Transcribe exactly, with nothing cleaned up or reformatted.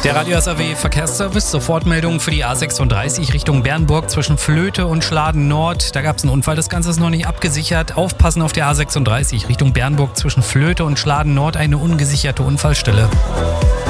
Der Radio S R W Verkehrsservice, Sofortmeldung für die A sechsunddreißig Richtung Bernburg zwischen Flöte und Schladen Nord. Da gab es einen Unfall, das Ganze ist noch nicht abgesichert. Aufpassen auf der A sechsunddreißig Richtung Bernburg zwischen Flöte und Schladen Nord, eine ungesicherte Unfallstelle.